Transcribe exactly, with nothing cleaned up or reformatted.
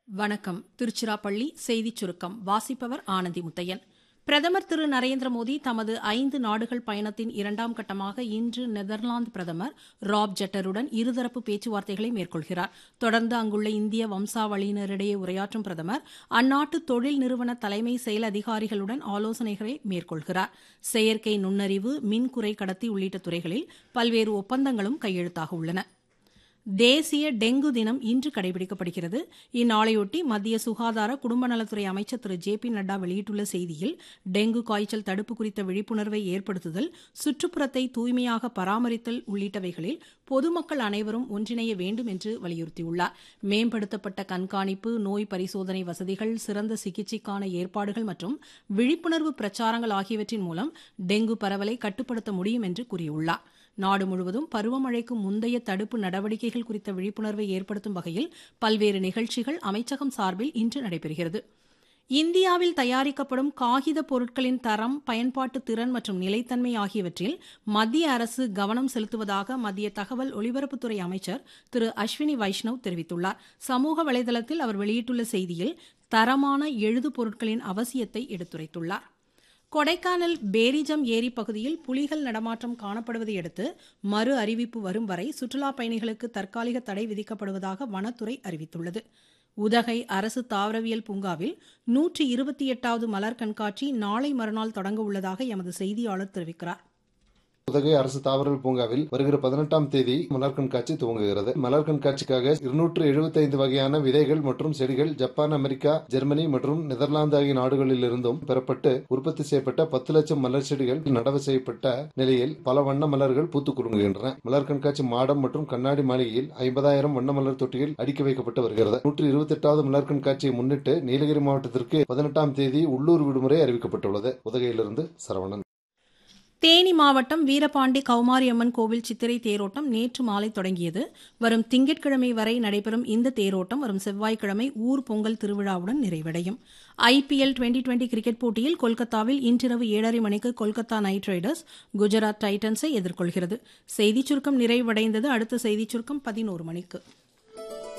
வணக்கம். திருச்சிராப்பள்ளி செய்திச் சுருக்கம் வாசிப்பவர் ஆனந்தி முத்தையன். பிரதமர் திரு நரேந்திர மோடி தமது ஐந்து நாடுகள் பயணத்தின் இரண்டாம் கட்டமாக இன்று நெதர்லாந்து பிரதமர் ராப் ஜெட்டருடன் இருதரப்பு பேச்சுவார்த்தைகளை மேற்கொள்கிறார். தொடர்ந்து அங்குள்ள இந்திய வம்சாவளியினரிடையே உரையாற்றும் பிரதமர் அந்நாட்டு தொழில் நிறுவன தலைமை செயல் அதிகாரிகளுடன் ஆலோசனைகளை மேற்கொள்கிறார். செயற்கை நுண்ணறிவு, மின் குறை கடத்தி உள்ளிட்ட துறைகளில் பல்வேறு ஒப்பந்தங்களும் கையெழுத்தாக உள்ளன. தேசிய டெங்கு தினம் இன்று கடைபிடிக்கப்படுகிறது. இந்நாளையொட்டி மத்திய சுகாதார குடும்ப நலத்துறை அமைச்சர் திரு ஜே பி நட்டா வெளியிட்டுள்ள செய்தியில், டெங்கு காய்ச்சல் தடுப்பு குறித்த விழிப்புணர்வை ஏற்படுத்துதல், சுற்றுப்புறத்தை தூய்மையாக பராமரித்தல் உள்ளிட்டவைகளில் பொதுமக்கள் அனைவரும் ஒன்றிணைய வேண்டும் என்று வலியுறுத்தியுள்ளார். மேம்படுத்தப்பட்ட கண்காணிப்பு, நோய் பரிசோதனை வசதிகள், சிறந்த சிகிச்சைக்கான ஏற்பாடுகள் மற்றும் விழிப்புணர்வு பிரச்சாரங்கள் ஆகியவற்றின் மூலம் டெங்கு பரவலை கட்டுப்படுத்த முடியும் என்று கூறியுள்ளார். நாடு முழுவதும் பருவமழைக்கு முந்தைய தடுப்பு நடவடிக்கைகள் குறித்த விழிப்புணர்வை ஏற்படுத்தும் வகையில் பல்வேறு நிகழ்ச்சிகள் அமைச்சகம் சார்பில் இன்று நடைபெறுகிறது. இந்தியாவில் தயாரிக்கப்படும் காகித பொருட்களின் தரம், பயன்பாட்டு திறன் மற்றும் நிலைத்தன்மை ஆகியவற்றில் மத்திய அரசு கவனம் செலுத்துவதாக மத்திய தகவல் ஒலிபரப்புத்துறை அமைச்சர் திரு அஸ்வினி வைஷ்ணவ் தெரிவித்துள்ளார். சமூக வலைதளத்தில் அவர் வெளியிட்டுள்ள செய்தியில், தரமான எழுது பொருட்களின் அவசியத்தை எடுத்துரைத்துள்ளார். கொடைக்கானல் பேரிஜம் ஏரி பகுதியில் புலிகள் நடமாட்டம் காணப்படுவதையடுத்து மறு அறிவிப்பு வரும் வரை சுற்றுலாப் பயணிகளுக்கு தற்காலிக தடை விதிக்கப்படுவதாக வனத்துறை அறிவித்துள்ளது. உதகை அரசு தாவரவியல் பூங்காவில் நூற்றி இருபத்தி எட்டாவது மலர் கண்காட்சி நாளை மறுநாள் தொடங்க உள்ளதாக எமது செய்தியாளர் தெரிவிக்கிறார். உதகை அரசு தாவரவியல் பூங்காவில் வருகிற பதினெட்டாம் தேதி மலர் கண்காட்சி துவங்குகிறது. மலர் கண்காட்சிக்காக இருநூற்று எழுபத்தி ஐந்து வகையான விதைகள் மற்றும் செடிகள் ஜப்பான், அமெரிக்கா, ஜெர்மனி மற்றும் நெதர்லாந்து ஆகிய நாடுகளில் இருந்தும் பெறப்பட்டு உற்பத்தி செய்யப்பட்ட பத்து லட்சம் மலர் செடிகள் நடவு செய்யப்பட்ட நிலையில் பல வண்ண மலர்கள் பூத்துக் குலுங்குகின்றன. மலர் கண்காட்சி மாடம் மற்றும் கண்ணாடி மாளிகையில் ஐம்பதாயிரம் வண்ண மலர் தொட்டிகள் அடுக்கி வைக்கப்பட்டு வருகிறது. நூற்றி இருபத்தி எட்டாவது மலர் கண்காட்சியை முன்னிட்டு நீலகிரி மாவட்டத்திற்கு பதினெட்டாம் தேதி உள்ளூர் விடுமுறை அறிவிக்கப்பட்டுள்ளது. உதகையிலிருந்து சரவணன். தேனி மாவட்டம் வீரபாண்டி கௌமாரியம்மன் கோவில் சித்திரை தேரோட்டம் நேற்று மாலை தொடங்கியது. வரும் திங்கட்கிழமை வரை நடைபெறும் இந்த தேரோட்டம் வரும் செவ்வாய்க்கிழமை ஊர் பொங்கல் திருவிழாவுடன் நிறைவடையும். I P L twenty twenty cricket போட்டியில் கொல்கத்தாவில் இன்றிரவு ஏழரை மணிக்கு கொல்கத்தா நைட் ரைடர்ஸ் குஜராத் டைட்டன்ஸை எதிர்கொள்கிறது. செய்திச் சுருக்கம் நிறைவடைந்தது. அடுத்த செய்திச் சுருக்கம் பதினோரு மணிக்கு.